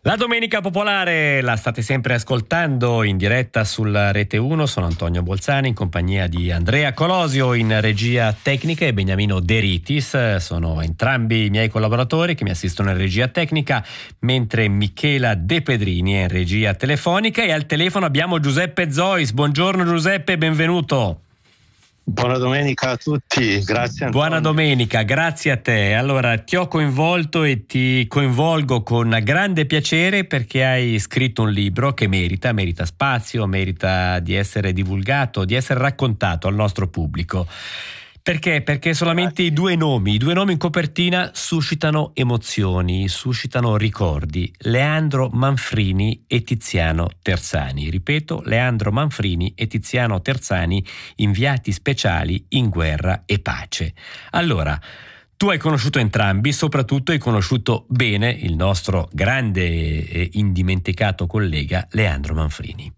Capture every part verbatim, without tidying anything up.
La Domenica Popolare la state sempre ascoltando in diretta sulla Rete uno. Sono Antonio Bolzani in compagnia di Andrea Colosio in regia tecnica e Beniamino De Ritis. Sono entrambi i miei collaboratori che mi assistono in regia tecnica, mentre Michela De Pedrini è in regia telefonica, e al telefono abbiamo Giuseppe Zois. Buongiorno Giuseppe, benvenuto. Buona domenica a tutti, grazie Antonio. Buona domenica, grazie a te. Allora, ti ho coinvolto e ti coinvolgo con grande piacere perché hai scritto un libro che merita, merita spazio, merita di essere divulgato, di essere raccontato al nostro pubblico. Perché? Perché solamente i due nomi, i due nomi in copertina suscitano emozioni, suscitano ricordi. Leandro Manfrini e Tiziano Terzani. Ripeto, Leandro Manfrini e Tiziano Terzani, inviati speciali in guerra e pace. Allora, tu hai conosciuto entrambi, soprattutto hai conosciuto bene il nostro grande e indimenticato collega Leandro Manfrini.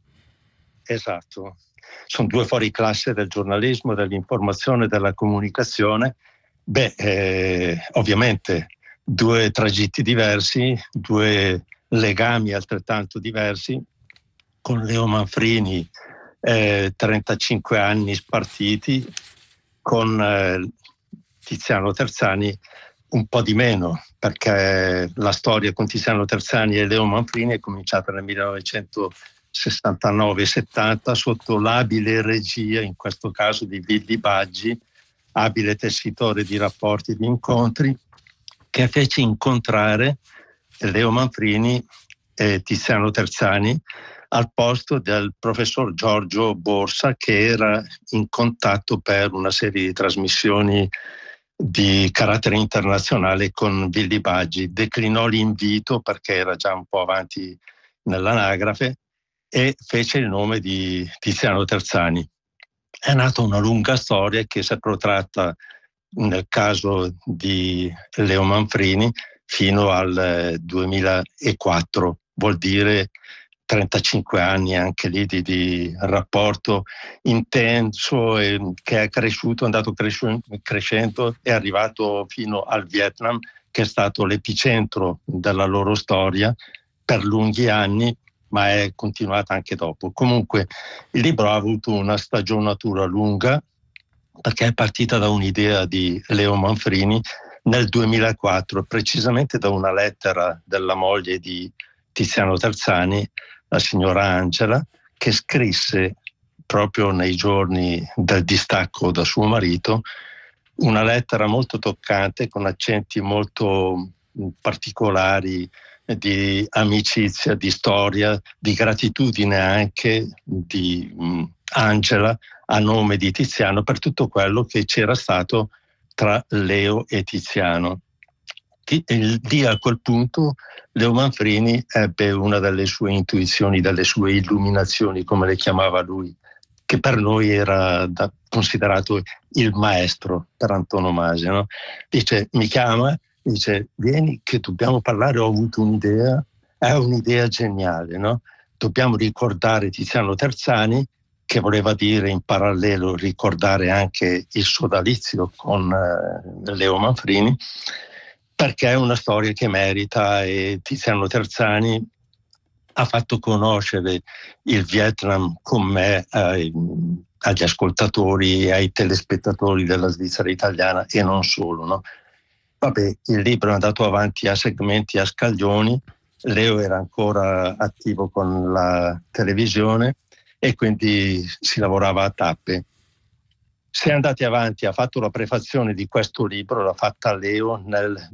Esatto. Sono due fuori classe del giornalismo, dell'informazione, della comunicazione. Beh, eh, ovviamente due tragitti diversi, due legami altrettanto diversi. Con Leo Manfrini eh, trentacinque anni spartiti, con eh, Tiziano Terzani un po' di meno, perché la storia con Tiziano Terzani e Leo Manfrini è cominciata nel millenovecentosessantanove settanta sotto l'abile regia, in questo caso di Willy Baggi, abile tessitore di rapporti e di incontri, che fece incontrare Leo Manfrini e Tiziano Terzani al posto del professor Giorgio Borsa, che era in contatto per una serie di trasmissioni di carattere internazionale con Willy Baggi. Declinò l'invito perché era già un po' avanti nell'anagrafe e fece il nome di Tiziano Terzani. È nata una lunga storia che si è protratta nel caso di Leo Manfrini fino al duemilaquattro, vuol dire trentacinque anni anche lì di, di rapporto intenso e che è cresciuto, è andato cresci- crescendo, è arrivato fino al Vietnam, che è stato l'epicentro della loro storia per lunghi anni, ma è continuata anche dopo. Comunque il libro ha avuto una stagionatura lunga perché è partita da un'idea di Leo Manfrini nel duemilaquattro, precisamente da una lettera della moglie di Tiziano Terzani, la signora Angela, che scrisse proprio nei giorni del distacco da suo marito una lettera molto toccante con accenti molto particolari di amicizia, di storia, di gratitudine anche di um, Angela a nome di Tiziano per tutto quello che c'era stato tra Leo e Tiziano. Lì a quel punto Leo Manfrini ebbe una delle sue intuizioni, delle sue illuminazioni, come le chiamava lui, che per noi era da, considerato il maestro per antonomasia, no? Dice, mi chiama, dice, vieni che dobbiamo parlare, ho avuto un'idea, è un'idea geniale, no? Dobbiamo ricordare Tiziano Terzani, che voleva dire in parallelo ricordare anche il sodalizio con eh, Leo Manfrini, perché è una storia che merita, e Tiziano Terzani ha fatto conoscere il Vietnam con me ai, agli ascoltatori e ai telespettatori della Svizzera italiana e non solo, no? Vabbè, il libro è andato avanti a segmenti, a scaglioni. Leo era ancora attivo con la televisione e quindi si lavorava a tappe. Si è andati avanti, ha fatto la prefazione di questo libro, l'ha fatta Leo nel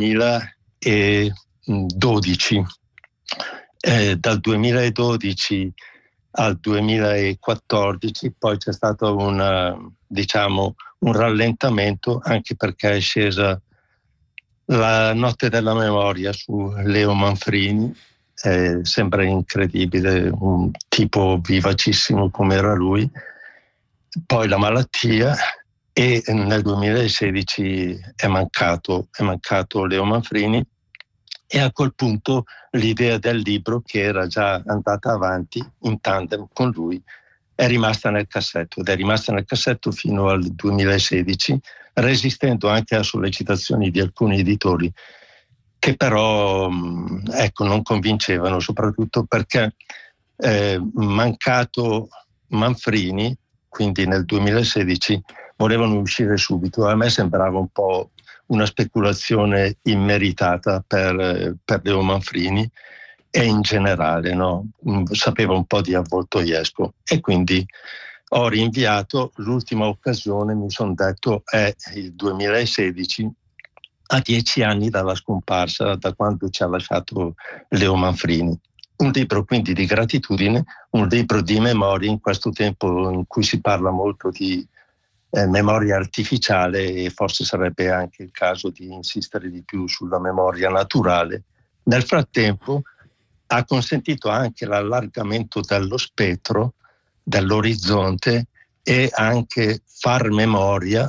duemiladodici. Eh, dal duemiladodici al duemilaquattordici poi c'è stato un, diciamo, un rallentamento, anche perché è scesa la notte della memoria su Leo Manfrini. Eh, sembra incredibile, un tipo vivacissimo come era lui. Poi la malattia, e nel duemilasedici è mancato, è mancato Leo Manfrini, e a quel punto l'idea del libro, che era già andata avanti in tandem con lui, è rimasta nel cassetto ed è rimasta nel cassetto fino al duemilasedici, resistendo anche a sollecitazioni di alcuni editori che però ecco, non convincevano, soprattutto perché eh, mancato Manfrini, quindi nel duemilasedici volevano uscire subito. A me sembrava un po' una speculazione immeritata per, per Leo Manfrini e in generale, no? Sapeva un po' di avvoltoiesco, e quindi ho rinviato. L'ultima occasione, mi sono detto, è il duemilasedici, a dieci anni dalla scomparsa, da quando ci ha lasciato Leo Manfrini. Un libro quindi di gratitudine, un libro di memoria in questo tempo in cui si parla molto di eh, memoria artificiale, e forse sarebbe anche il caso di insistere di più sulla memoria naturale. Nel frattempo ha consentito anche l'allargamento dello spettro, dell'orizzonte, e anche far memoria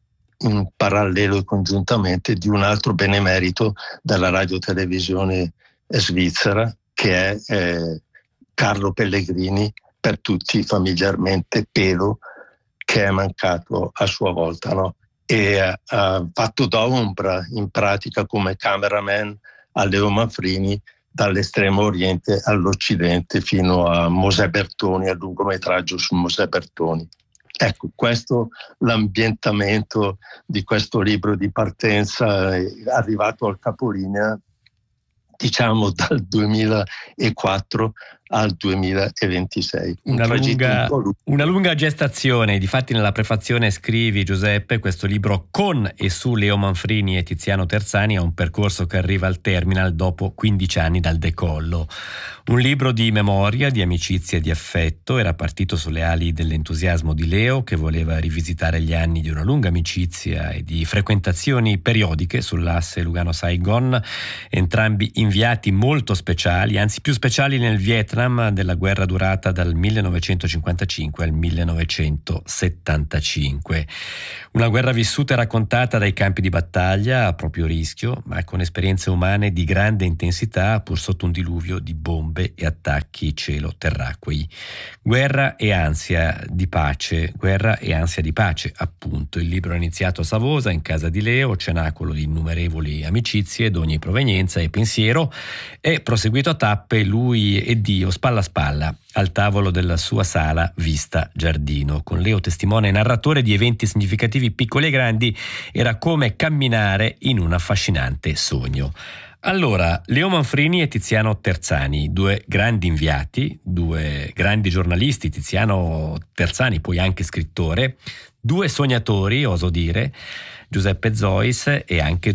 in parallelo e congiuntamente di un altro benemerito della radiotelevisione svizzera, che è eh, Carlo Pellegrini, per tutti familiarmente Pelo, che è mancato a sua volta, no? E ha uh, fatto da ombra in pratica come cameraman a Leo Manfrini, dall'estremo oriente all'occidente, fino a Mosè Bertoni, al lungometraggio su Mosè Bertoni. Ecco, questo l'ambientamento di questo libro di partenza, è arrivato al capolinea, diciamo, dal duemilaquattro al duemilaventisei. Una lunga, una lunga gestazione. Difatti nella prefazione scrivi, Giuseppe, questo libro con e su Leo Manfrini e Tiziano Terzani è un percorso che arriva al terminal dopo quindici anni dal decollo. Un libro di memoria, di amicizia e di affetto. Era partito sulle ali dell'entusiasmo di Leo, che voleva rivisitare gli anni di una lunga amicizia e di frequentazioni periodiche sull'asse Lugano-Saigon, entrambi inviati molto speciali, anzi più speciali nel Vietnam, della guerra durata dal millenovecentocinquantacinque al millenovecentosettantacinque. Una guerra vissuta e raccontata dai campi di battaglia a proprio rischio, ma con esperienze umane di grande intensità, pur sotto un diluvio di bombe e attacchi cielo-terracquei. Guerra e ansia di pace, guerra e ansia di pace, appunto. Il libro è iniziato a Savosa, in casa di Leo, cenacolo di innumerevoli amicizie d'ogni provenienza e pensiero, è proseguito a tappe, lui e Dio, spalla a spalla, al tavolo della sua sala vista giardino. Con Leo testimone e narratore di eventi significativi piccoli e grandi, era come camminare in un affascinante sogno. Allora, Leo Manfrini e Tiziano Terzani, due grandi inviati, due grandi giornalisti, Tiziano Terzani poi anche scrittore, due sognatori, oso dire, Giuseppe Zois, e anche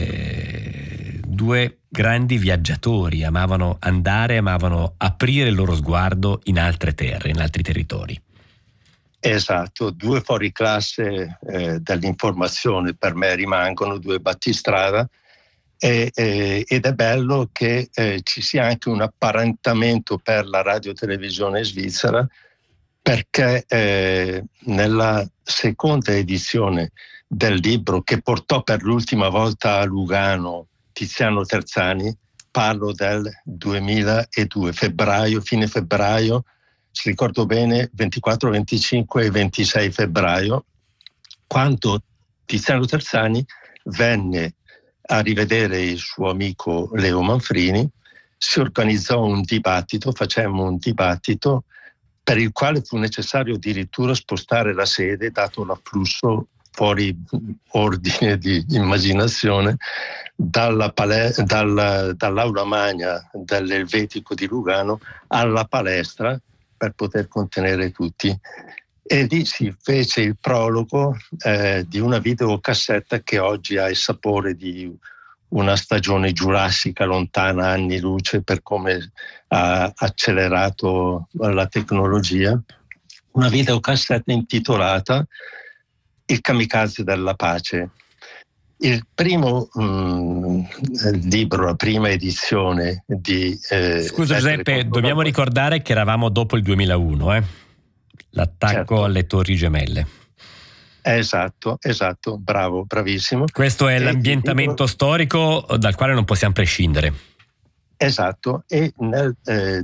due, due grandi viaggiatori, amavano andare, amavano aprire il loro sguardo in altre terre, in altri territori. Esatto, due fuoriclasse eh, dell'informazione per me rimangono, due battistrada, e, eh, ed è bello che eh, ci sia anche un apparentamento per la radiotelevisione svizzera, perché eh, nella seconda edizione del libro, che portò per l'ultima volta a Lugano Tiziano Terzani, parlo del duemiladue, febbraio, fine febbraio, se ricordo bene, ventiquattro, venticinque e ventisei febbraio, quando Tiziano Terzani venne a rivedere il suo amico Leo Manfrini. Si organizzò un dibattito, facemmo un dibattito per il quale fu necessario addirittura spostare la sede, dato l'afflusso fuori ordine di immaginazione, dalla pale- dalla, dall'aula magna dell'Elvetico di Lugano alla palestra, per poter contenere tutti. E lì si fece il prologo eh, di una videocassetta che oggi ha il sapore di una stagione giurassica lontana anni luce per come ha accelerato la tecnologia. Una videocassetta intitolata Il kamikaze della pace. Il primo mh, libro, la prima edizione di... Eh, Scusa Giuseppe, dobbiamo ricordare che eravamo dopo il duemilauno, eh? L'attacco certo. alle Torri Gemelle. Esatto, esatto, bravo, bravissimo. Questo è e l'ambientamento libro... storico dal quale non possiamo prescindere. Esatto, e nel eh,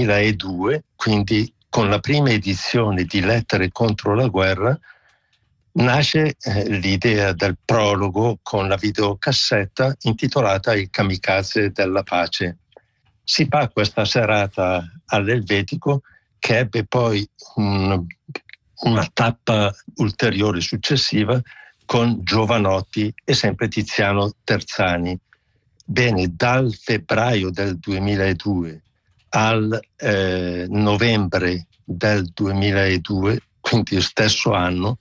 duemiladue, quindi con la prima edizione di Lettere contro la guerra, nasce eh, l'idea del prologo con la videocassetta intitolata Il kamikaze della pace. Si fa questa serata all'Elvetico, che ebbe poi un, una tappa ulteriore successiva con Jovanotti e sempre Tiziano Terzani. Bene, dal febbraio del duemiladue al eh, novembre del duemiladue, quindi lo stesso anno,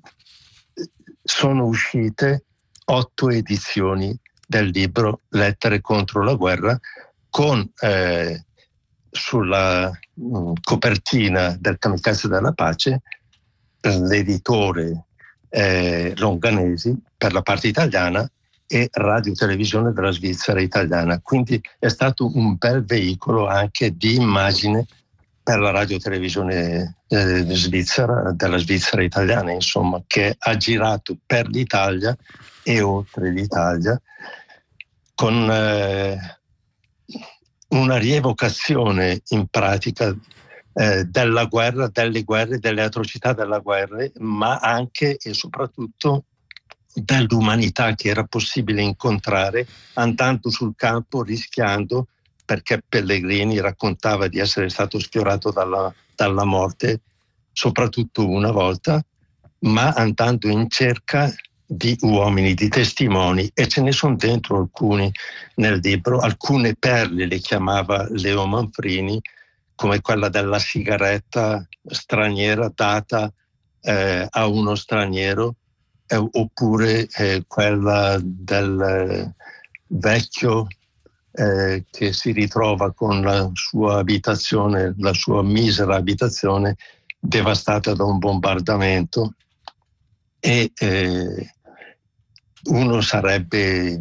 sono uscite otto edizioni del libro Lettere contro la guerra, con eh, sulla mh, copertina del Kamikaze della pace l'editore eh, Longanesi per la parte italiana e Radio Televisione della Svizzera italiana. Quindi è stato un bel veicolo anche di immagine per la Radio Televisione eh, svizzera, della Svizzera italiana, insomma, che ha girato per l'Italia e oltre l'Italia con eh, una rievocazione in pratica eh, della guerra, delle guerre, delle atrocità della guerra, ma anche e soprattutto dell'umanità che era possibile incontrare andando sul campo, rischiando, perché Pellegrini raccontava di essere stato sfiorato dalla, dalla morte soprattutto una volta, ma andando in cerca di uomini, di testimoni, e ce ne sono dentro alcuni nel libro, alcune perle le chiamava Leo Manfrini, come quella della sigaretta straniera data eh, a uno straniero, eh, oppure eh, quella del eh, vecchio eh, che si ritrova con la sua abitazione, la sua misera abitazione devastata da un bombardamento, e eh, uno sarebbe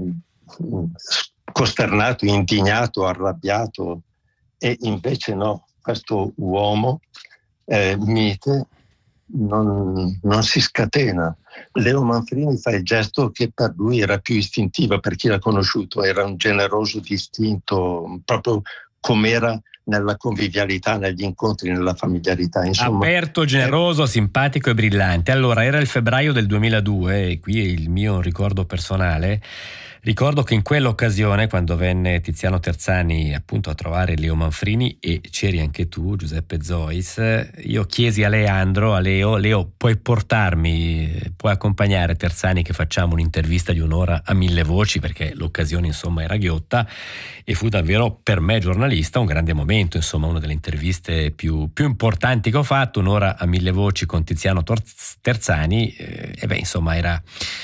costernato, indignato, arrabbiato, e invece no, questo uomo eh, mite non, non si scatena. Leo Manfrini fa il gesto che per lui era più istintivo, per chi l'ha conosciuto, era un generoso distinto, proprio com'era nella convivialità, negli incontri, nella familiarità, insomma. Aperto, generoso, eh. simpatico e brillante. Allora, era il febbraio del duemiladue, e qui è il mio ricordo personale. Ricordo che in quell'occasione, quando venne Tiziano Terzani appunto a trovare Leo Manfrini, e c'eri anche tu, Giuseppe Zois, io chiesi a Leandro, a Leo, Leo, puoi portarmi, puoi accompagnare Terzani che facciamo un'intervista di un'ora a Mille Voci, perché l'occasione insomma era ghiotta, e fu davvero per me giornalista un grande momento, insomma una delle interviste più, più importanti che ho fatto, un'ora a Mille Voci con Tiziano Terzani, eh, e beh insomma era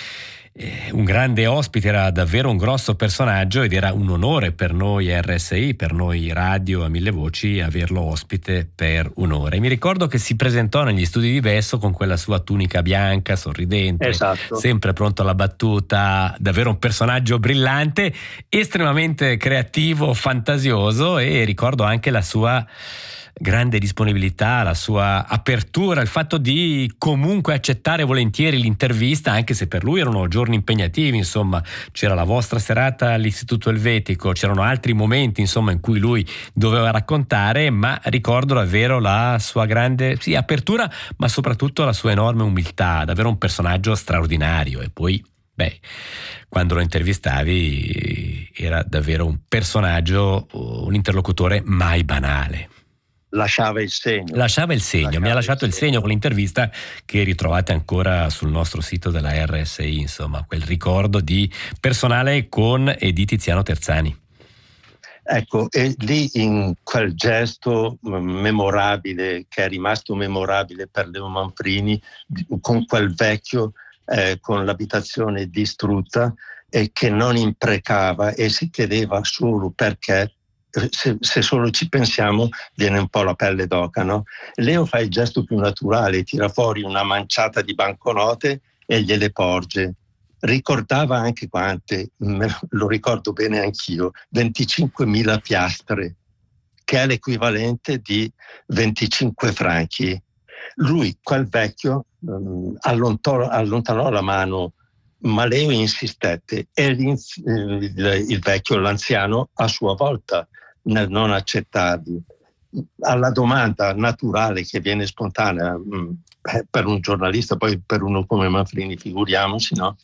un grande ospite, era davvero un grosso personaggio, ed era un onore per noi R S I, per noi Radio a Mille Voci, averlo ospite per un'ora. E mi ricordo che si presentò negli studi di Besso con quella sua tunica bianca, sorridente, esatto, sempre pronto alla battuta, davvero un personaggio brillante, estremamente creativo, fantasioso, e ricordo anche la sua grande disponibilità, la sua apertura, il fatto di comunque accettare volentieri l'intervista, anche se per lui erano giorni impegnativi, insomma c'era la vostra serata all'Istituto Elvetico, c'erano altri momenti insomma in cui lui doveva raccontare, ma ricordo davvero la sua grande sì, apertura, ma soprattutto la sua enorme umiltà, davvero un personaggio straordinario. E poi beh, quando lo intervistavi era davvero un personaggio, un interlocutore mai banale. Lasciava il segno. Lasciava il segno, Lasciava mi ha lasciato il segno. il segno con l'intervista che ritrovate ancora sul nostro sito della R S I, insomma, quel ricordo di personale con e di Tiziano Terzani. Ecco, e lì in quel gesto memorabile, che è rimasto memorabile per Leo Manfrini, con quel vecchio eh, con l'abitazione distrutta, e che non imprecava e si chiedeva solo perché. Se, se solo ci pensiamo viene un po' la pelle d'oca, no? Leo fa il gesto più naturale, tira fuori una manciata di banconote e gliele porge. Ricordava anche quante, lo ricordo bene anch'io, venticinquemila piastre, che è l'equivalente di venticinque franchi. Lui, quel vecchio, um, allontanò, allontanò la mano, ma Leo insistette, e il, il, il vecchio, l'anziano, a sua volta nel non accettarli. alla domanda naturale che viene spontanea mh, per un giornalista, poi per uno come Manfrini figuriamoci, no?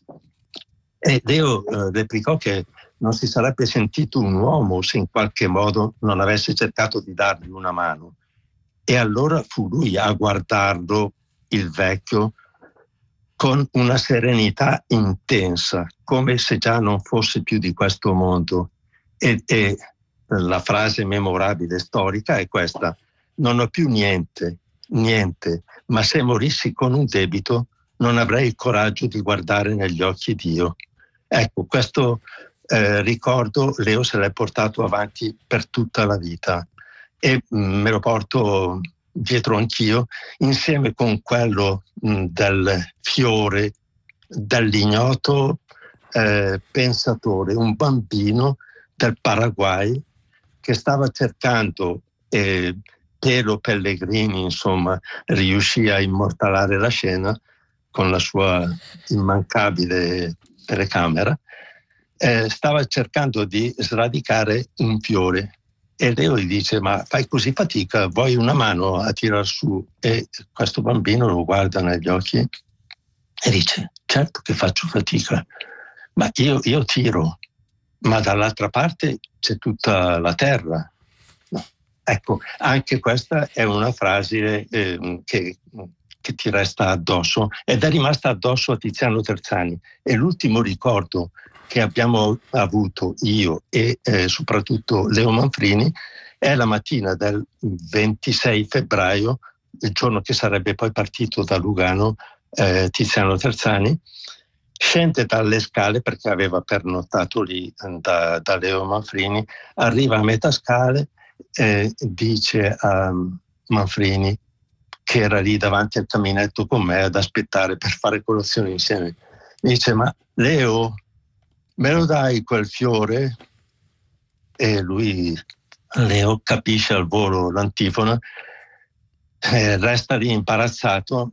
E Leo eh, replicò che non si sarebbe sentito un uomo se in qualche modo non avesse cercato di dargli una mano. E allora fu lui a guardarlo, il vecchio, con una serenità intensa, come se già non fosse più di questo mondo. E, e la frase memorabile storica è questa: non ho più niente, niente, ma se morissi con un debito non avrei il coraggio di guardare negli occhi Dio. Ecco, questo eh, ricordo Leo se l'è portato avanti per tutta la vita e mh, me lo porto dietro anch'io, insieme con quello mh, del fiore, dell'ignoto eh, pensatore, un bambino del Paraguay che stava cercando, eh, Piero Pellegrini, insomma, riuscì a immortalare la scena con la sua immancabile telecamera, eh, stava cercando di sradicare un fiore. E Leo gli dice: ma fai così fatica, vuoi una mano a tirar su? E questo bambino lo guarda negli occhi e dice: certo che faccio fatica, ma io, io tiro, ma dall'altra parte c'è tutta la terra. No. Ecco, anche questa è una frase eh, che, che ti resta addosso ed è rimasta addosso a Tiziano Terzani. E l'ultimo ricordo che abbiamo avuto io e eh, soprattutto Leo Manfrini è la mattina del ventisei febbraio, il giorno che sarebbe poi partito da Lugano eh, Tiziano Terzani. Scende dalle scale perché aveva pernottato lì da, da Leo Manfrini, arriva a metà scale e dice a Manfrini, che era lì davanti al caminetto con me ad aspettare per fare colazione insieme, dice: ma Leo, me lo dai quel fiore? E lui, Leo, capisce al volo l'antifona, eh, resta lì imbarazzato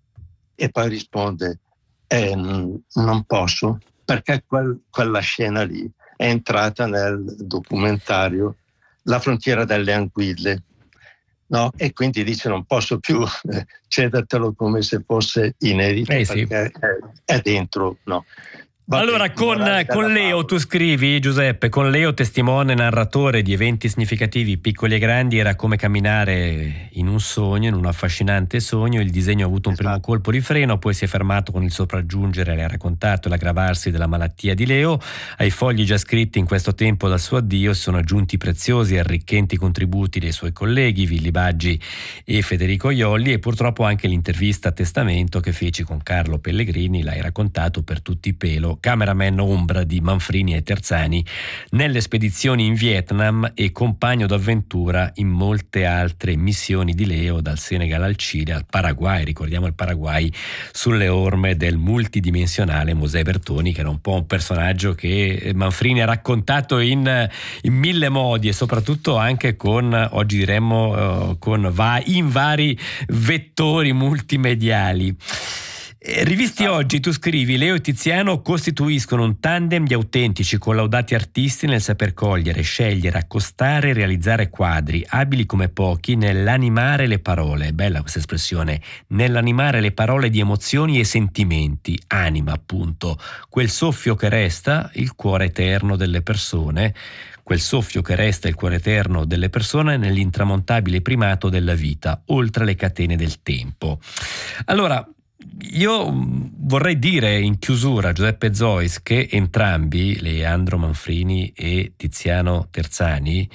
e poi risponde: eh, non posso, perché quel, quella scena lì è entrata nel documentario La frontiera delle anguille, no? E quindi dice: non posso più eh, cedertelo come se fosse inedito, eh sì. perché è, è dentro, no? Va allora bene, con, con Leo tu scrivi, Giuseppe, con Leo testimone narratore di eventi significativi piccoli e grandi, era come camminare in un sogno, in un affascinante sogno. Il disegno ha avuto un esatto. primo colpo di freno, poi si è fermato con il sopraggiungere, le ha raccontato, l'aggravarsi della malattia di Leo. Ai fogli già scritti in questo tempo dal suo addio si sono aggiunti preziosi e arricchenti contributi dei suoi colleghi Villi Baggi e Federico Iolli, e purtroppo anche l'intervista a testamento che feci con Carlo Pellegrini, l'hai raccontato, per tutti i pelo, cameraman ombra di Manfrini e Terzani nelle spedizioni in Vietnam e compagno d'avventura in molte altre missioni di Leo, dal Senegal al Cile al Paraguay. Ricordiamo il Paraguay sulle orme del multidimensionale Mosè Bertoni, che era un po' un personaggio che Manfrini ha raccontato in, in mille modi e soprattutto anche con, oggi diremmo, uh, con va, in vari vettori multimediali. Rivisti oggi, tu scrivi: Leo e Tiziano costituiscono un tandem di autentici collaudati artisti nel saper cogliere, scegliere, accostare e realizzare quadri, abili come pochi nell'animare le parole. Bella questa espressione, nell'animare le parole di emozioni e sentimenti, anima appunto, quel soffio che resta il cuore eterno delle persone, quel soffio che resta il cuore eterno delle persone nell'intramontabile primato della vita, oltre le catene del tempo. Allora, io vorrei dire in chiusura, Giuseppe Zois, che entrambi, Leandro Manfrini e Tiziano Terzani,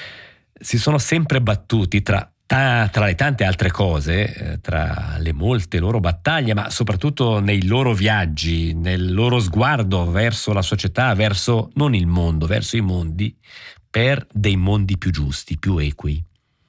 si sono sempre battuti tra, ta, tra le tante altre cose, eh, tra le molte loro battaglie, ma soprattutto nei loro viaggi, nel loro sguardo verso la società, verso non il mondo, verso i mondi, per dei mondi più giusti, più equi.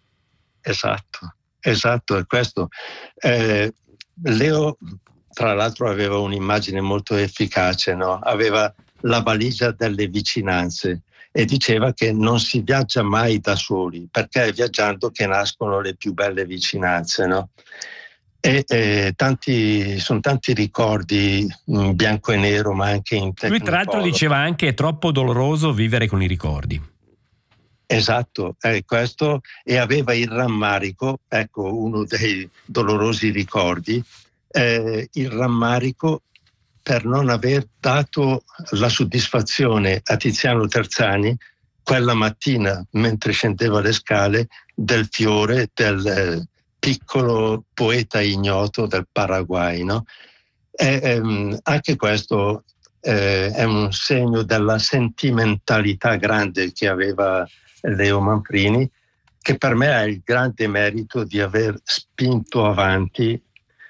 Esatto, esatto, è questo. Eh, Leo, tra l'altro, aveva un'immagine molto efficace, no? Aveva la valigia delle vicinanze e diceva che non si viaggia mai da soli, perché è viaggiando che nascono le più belle vicinanze, no? E, e tanti, sono tanti ricordi in bianco e nero, ma anche in tecnicolor. Lui tra l'altro diceva anche: è troppo doloroso vivere con i ricordi. Esatto, è questo, e aveva il rammarico, ecco uno dei dolorosi ricordi, eh, il rammarico per non aver dato la soddisfazione a Tiziano Terzani quella mattina mentre scendeva le scale del fiore del eh, piccolo poeta ignoto del Paraguay, no? E, ehm, anche questo eh, è un segno della sentimentalità grande che aveva Leo Manfrini, che per me ha il grande merito di aver spinto avanti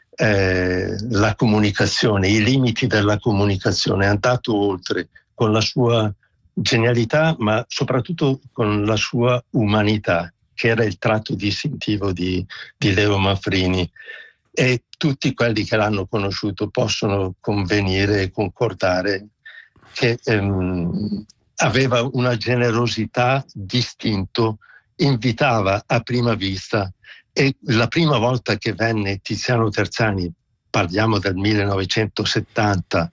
eh, la comunicazione, i limiti della comunicazione, è andato oltre con la sua genialità, ma soprattutto con la sua umanità, che era il tratto distintivo di, di Leo Manfrini. E tutti quelli che l'hanno conosciuto possono convenire e concordare che ehm, aveva una generosità distinto, invitava a prima vista, e la prima volta che venne Tiziano Terzani, parliamo del millenovecentosettanta,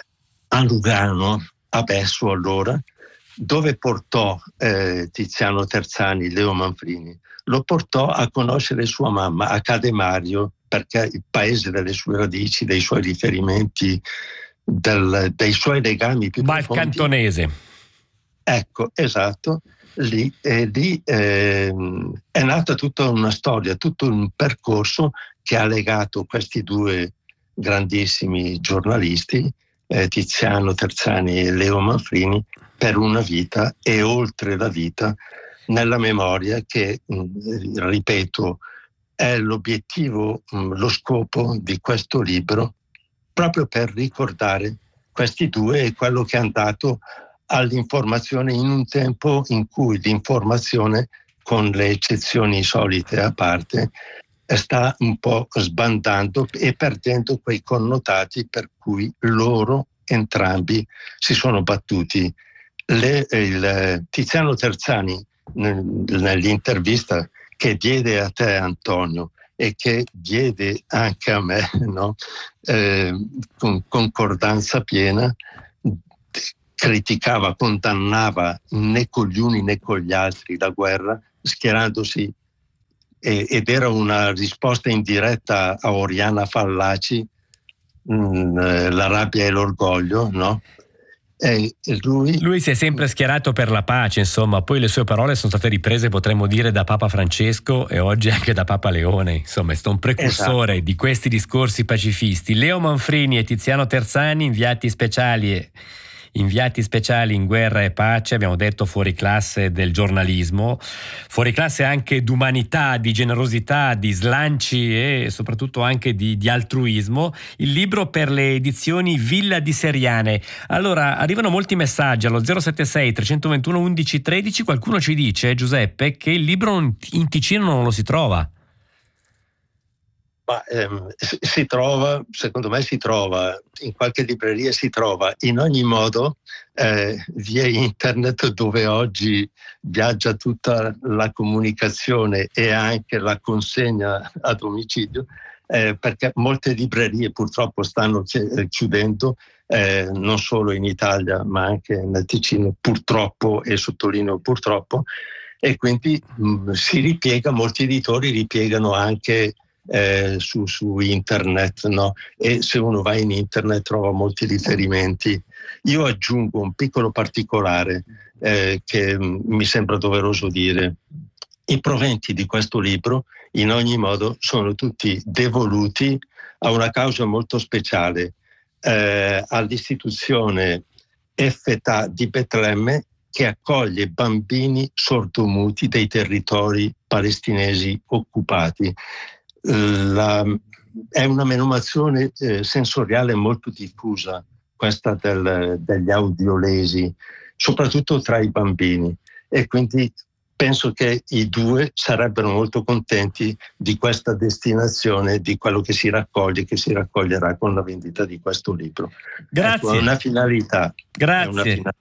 a Lugano, a Besso allora, dove portò eh, Tiziano Terzani Leo Manfrini? Lo portò a conoscere sua mamma a Cademario, perché il paese delle sue radici, dei suoi riferimenti, del, dei suoi legami più profondi. Valcantonese. Ecco, esatto, lì, e lì eh, è nata tutta una storia, tutto un percorso che ha legato questi due grandissimi giornalisti, eh, Tiziano Terzani e Leo Manfrini, per una vita e oltre la vita, nella memoria che, mh, ripeto, è l'obiettivo, mh, lo scopo di questo libro, proprio per ricordare questi due e quello che hanno dato all'informazione in un tempo in cui l'informazione, con le eccezioni solite a parte, sta un po' sbandando e perdendo quei connotati per cui loro entrambi si sono battuti. Le, il, Tiziano Terzani nell'intervista che diede a te, Antonio, e che diede anche a me, no? eh, con concordanza piena, criticava, condannava né con gli uni né con gli altri la guerra, schierandosi, e, ed era una risposta indiretta a Oriana Fallaci, mh, La rabbia e l'orgoglio, no? E lui, lui si è sempre schierato per la pace, insomma, poi le sue parole sono state riprese, potremmo dire, da Papa Francesco e oggi anche da Papa Leone, insomma è stato un precursore, esatto, di questi discorsi pacifisti. Leo Manfrini e Tiziano Terzani, inviati speciali e inviati speciali in guerra e pace, abbiamo detto, fuori classe del giornalismo, fuori classe anche d'umanità, di generosità, di slanci e soprattutto anche di, di altruismo. Il libro per le edizioni Villa di Seriane. Allora, arrivano molti messaggi allo zero sette sei tre due uno undici tredici. Qualcuno ci dice, Giuseppe, che il libro in Ticino non lo si trova. Ma, ehm, si trova, secondo me si trova, in qualche libreria si trova, in ogni modo eh, via internet, dove oggi viaggia tutta la comunicazione e anche la consegna a domicilio, eh, perché molte librerie purtroppo stanno chiudendo, eh, non solo in Italia ma anche nel Ticino, purtroppo, e sottolineo purtroppo, e quindi mh, si ripiega, molti editori ripiegano anche Eh, su, su internet, no? E se uno va in internet trova molti riferimenti. Io aggiungo un piccolo particolare eh, che m- mi sembra doveroso dire. I proventi di questo libro in ogni modo sono tutti devoluti a una causa molto speciale, eh, all'istituzione Effetà di Betlemme, che accoglie bambini sordomuti dei territori palestinesi occupati. La, è una menomazione eh, sensoriale molto diffusa, questa del, degli audiolesi, soprattutto tra i bambini, e quindi penso che i due sarebbero molto contenti di questa destinazione, di quello che si raccoglie, che si raccoglierà con la vendita di questo libro. Grazie. Ecco, è una finalità. Grazie. È una finalità.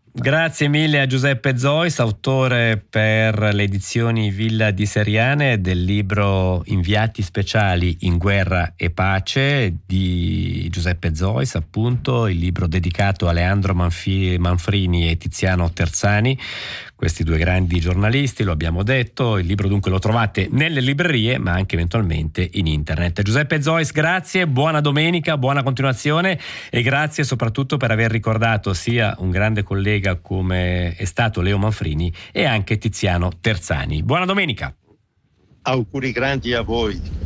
Grazie mille a Giuseppe Zois, autore per le edizioni Villa di Seriane del libro Inviati speciali in guerra e pace di Giuseppe Zois, appunto il libro dedicato a Leandro Manfi- Manfrini e Tiziano Terzani, questi due grandi giornalisti, lo abbiamo detto. Il libro dunque lo trovate nelle librerie ma anche eventualmente in internet. Giuseppe Zois, grazie, buona domenica, buona continuazione e grazie soprattutto per aver ricordato sia un grande collega come è stato Leo Manfrini e anche Tiziano Terzani. Buona domenica. Auguri grandi a voi.